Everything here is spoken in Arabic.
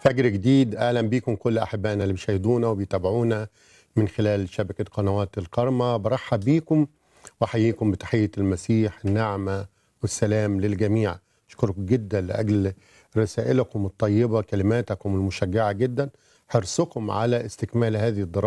فجر جديد، أهلا بكم كل أحبائنا اللي بيشاهدونا وبيتابعونا من خلال شبكة قنوات الكرمة. برحب بكم وأحييكم بتحية المسيح، النعمة والسلام للجميع. أشكركم جدا لأجل رسائلكم الطيبة، كلماتكم المشجعة جدا، حرصكم على استكمال هذه الدراسة